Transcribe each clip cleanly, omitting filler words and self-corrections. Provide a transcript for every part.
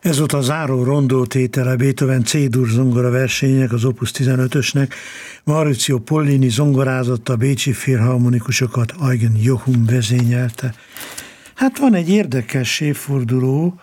Ez volt a záró rondótétele Beethoven C-dur zongora versenynek, az Opus 15-ösnek. Maurizio Pollini zongorázott, a bécsi filharmonikusokat Eugen Jochum vezényelte. Hát van egy érdekes évforduló,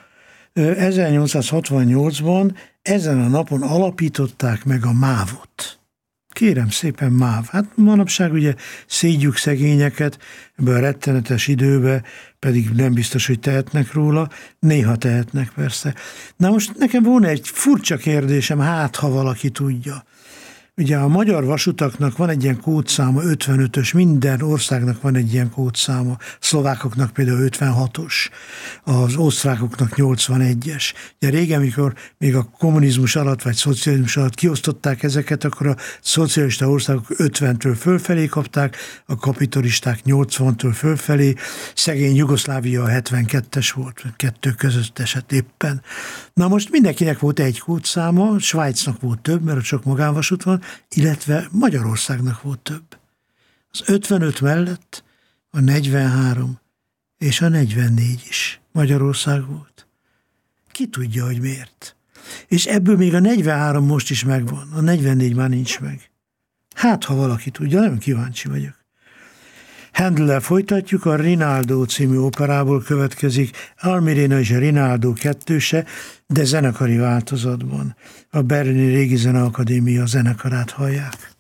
1868-ban ezen a napon alapították meg a MÁV-ot. Kérem szépen, MÁV. Hát manapság ugye szédjük szegényeket, ebben a rettenetes időben pedig nem biztos, hogy tehetnek róla, néha tehetnek persze. Na most nekem volna egy furcsa kérdésem, hát ha valaki tudja. Ugye a magyar vasutaknak van egy ilyen kódszáma, 55-ös, minden országnak van egy ilyen kódszáma, szlovákoknak például 56-os, az osztrákoknak 81-es. Ugye régen, mikor még a kommunizmus alatt vagy szocializmus alatt kiosztották ezeket, akkor a szocialista országok 50-től fölfelé kapták, a kapitalisták 80-től fölfelé, szegény Jugoszlávia a 72-es volt, kettő között esett éppen. Na most mindenkinek volt egy kódszáma, Svájcnak volt több, mert ott sok magánvasút van, illetve Magyarországnak volt több. Az 55 mellett a 43 és a 44 is Magyarország volt. Ki tudja, hogy miért? És ebből még a 43 most is megvan, a 44 már nincs meg. Hát, ha valaki tudja, nem kíváncsi vagyok. Handellel folytatjuk, a Rinaldo című operából következik Almirena és a Rinaldo kettőse, de zenekari változatban. A Berlini Régi Zeneakadémia zenekarát hallják.